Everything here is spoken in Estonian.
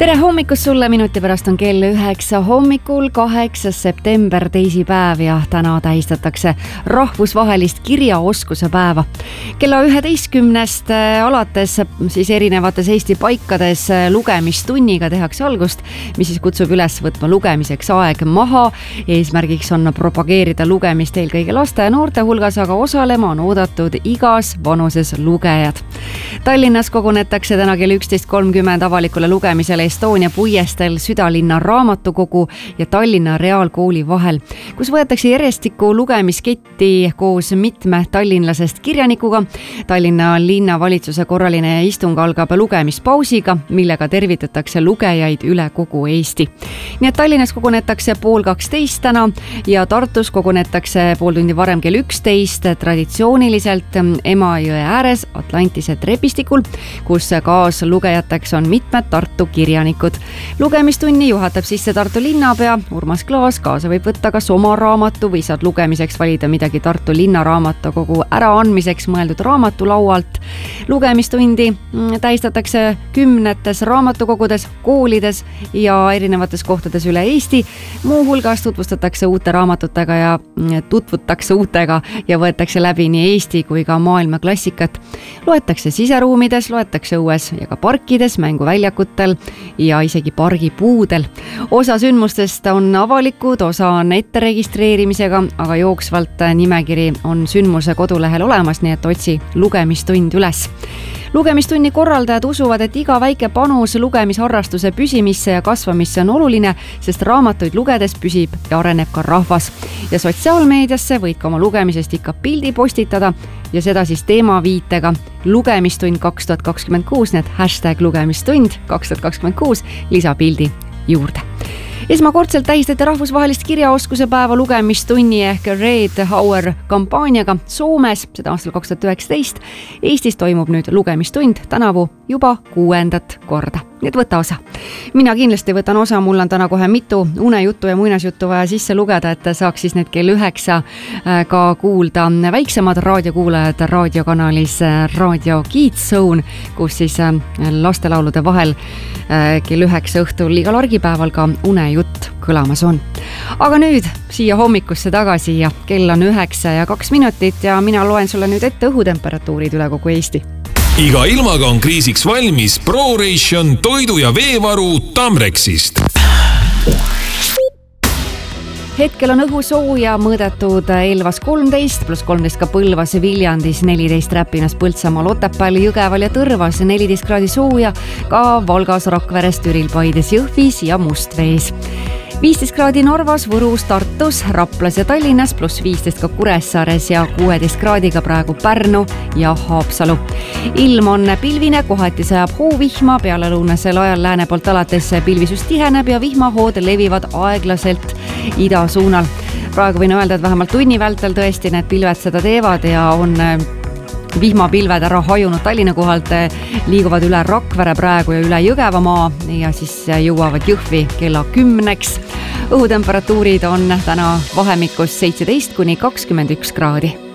Tere hommikust sulle, minuti pärast on kell 9 hommikul, 8. september, teisipäev ja täna tähistatakse rahvusvahelist kirjaoskuse päeva. Kella 11 alates siis erinevates Eesti paikades lugemistunniga tehakse algust, mis siis kutsub üles võtma lugemiseks aeg maha. Eesmärgiks on propageerida lugemist eelkõige laste ja noorte hulgas, aga osalema on oodatud igas vanuses lugejad. Tallinnas kogunetakse täna kell 11.30 avalikule lugemisele Estonia puiestel Südalinna raamatukogu ja Tallinna Reaalkooli vahel, kus võetakse järjestikku lugemisketti koos mitme tallinlasest kirjanikuga. Tallinna linnavalitsuse korraline istung algab lugemispausiga, millega tervitatakse lugejaid üle kogu Eesti. Nii et Tallinnas kogunetakse 11:30 täna ja Tartus kogunetakse pool tundi varem kell 11 traditsiooniliselt Emajõe ääres Atlantise trepistikul, kus kaaslugejateks on mitmed Tartu kirjanikud. Lugemistunni juhatab sisse Tartu linnapea Urmas Klaas, kaasa võib võtta kas oma raamatu või saad lugemiseks valida midagi Tartu linnaraamatukogu äraandmiseks mõeldud raamatulaualt. Lugemistundi tähistatakse 10 raamatukogudes, koolides ja erinevates kohtades üle Eesti. Muu hulgas tutvustatakse uute raamatutega ja tutvutakse uutega ja võetakse läbi nii Eesti kui ka maailma klassikat. Loetakse siseruumides, loetakse õues ja ka parkides, mänguväljakutel ja isegi pargipuudel. Osa sündmustest on avalikud, osa on ette registreerimisega, aga jooksvalt nimekiri on sündmuse kodulehel olemas, nii et otsi lugemistund üles. Lugemistunni korraldajad usuvad, et iga väike panus lugemisharrastuse püsimisse ja kasvamisse on oluline, sest raamatuid lugedes püsib ja areneb ka rahvas. Ja sotsiaalmeediasse võid ka oma lugemisest ikka pildi postitada ja seda siis teemaviitega lugemistund 2026, need #lugemistund 2026 lisapildi juurde. Esmakordselt tähistati rahvusvahelist kirjaoskuse päeva lugemistunni ehk Read Hour kampaaniaga Soomes, seda aastal 2019. Eestis toimub nüüd lugemistund tänavu juba 6. korda. Nii et võta osa. Mina kindlasti võtan osa, mul on täna kohe mitu unejuttu ja muinasjuttu vaja sisse lugeda, et saaks siis need kell 9 ka kuulda väiksemad raadiokuulajad raadiokanalis Raadio Kids Zone, kus siis lastelaulude vahel kell 9 õhtul igal argipäeval ka unejutt kõlamas on. Aga nüüd siia hommikusse tagasi ja kell on 9:02 ja mina loen sulle nüüd ette õhutemperatuurid üle kogu Eesti. Iga ilmaga on kriisiks valmis ProRation toidu- ja veevaru Tamrexist. Hetkel on õhu sooja mõõdetud Elvas 13, pluss 13 ka Põlvas, Viljandis 14, Räpinas, Põltsamaal, Otepääl, Jõgeval ja Tõrvas 14 kraadi sooja, ka Valgas, Rakveres, Türil, Paides, Jõhvis ja Mustvees. 15 kraadi Narvas, Võrus, Tartus, Raplas ja Tallinnas, pluss 15 ka Kuressaares ja 16 kraadiga praegu Pärnu ja Haapsalu. Ilm on pilvine, kohati sajab hoovihma, peale lõunasel ajal lääne poolt alates pilvisus tiheneb ja vihmahood levivad aeglaselt ida suunal. Praegu võin öelda, et vähemalt tunni vältel tõesti need pilved seda teevad ja on vihmapilved ära hajunud Tallinna kohalt, liiguvad üle Rakvere praegu ja üle Jõgevamaa ja siis jõuavad Jõhvi kella 10. Õhutemperatuurid on täna vahemikus 17 kuni 21 kraadi.